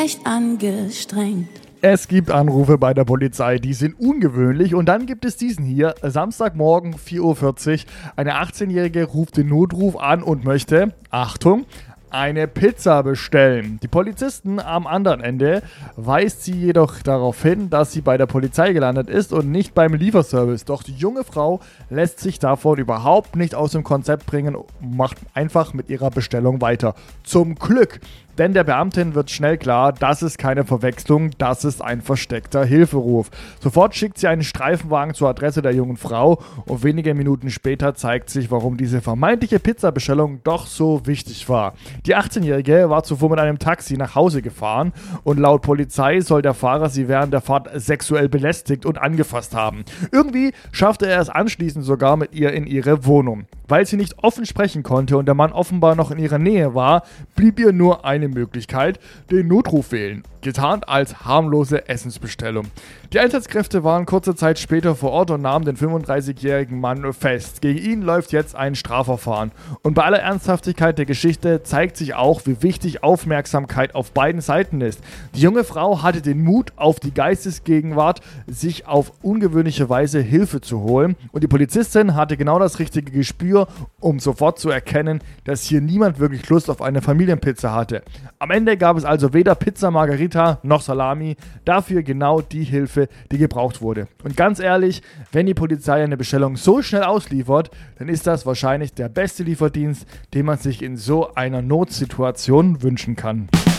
echt angestrengt. Es gibt Anrufe bei der Polizei, die sind ungewöhnlich, und dann gibt es diesen hier. Samstagmorgen 4:40 Uhr. Eine 18-Jährige ruft den Notruf an und möchte, Achtung, eine Pizza bestellen. Die Polizisten am anderen Ende weist sie jedoch darauf hin, dass sie bei der Polizei gelandet ist und nicht beim Lieferservice. Doch die junge Frau lässt sich davon überhaupt nicht aus dem Konzept bringen und macht einfach mit ihrer Bestellung weiter. Zum Glück! Denn der Beamtin wird schnell klar, das ist keine Verwechslung, das ist ein versteckter Hilferuf. Sofort schickt sie einen Streifenwagen zur Adresse der jungen Frau und wenige Minuten später zeigt sich, warum diese vermeintliche Pizzabestellung doch so wichtig war. Die 18-Jährige war zuvor mit einem Taxi nach Hause gefahren und laut Polizei soll der Fahrer sie während der Fahrt sexuell belästigt und angefasst haben. Irgendwie schaffte er es anschließend sogar mit ihr in ihre Wohnung. Weil sie nicht offen sprechen konnte und der Mann offenbar noch in ihrer Nähe war, blieb ihr nur eine Möglichkeit: den Notruf wählen, getarnt als harmlose Essensbestellung. Die Einsatzkräfte waren kurze Zeit später vor Ort und nahmen den 35-jährigen Mann fest. Gegen ihn läuft jetzt ein Strafverfahren. Und bei aller Ernsthaftigkeit der Geschichte zeigt sich auch, wie wichtig Aufmerksamkeit auf beiden Seiten ist. Die junge Frau hatte den Mut, auf die Geistesgegenwart sich auf ungewöhnliche Weise Hilfe zu holen, und die Polizistin hatte genau das richtige Gespür, um sofort zu erkennen, dass hier niemand wirklich Lust auf eine Familienpizza hatte. Am Ende gab es also weder Pizza Margherita noch Salami, dafür genau die Hilfe, die gebraucht wurde. Und ganz ehrlich, wenn die Polizei eine Bestellung so schnell ausliefert, dann ist das wahrscheinlich der beste Lieferdienst, den man sich in so einer Notsituation wünschen kann.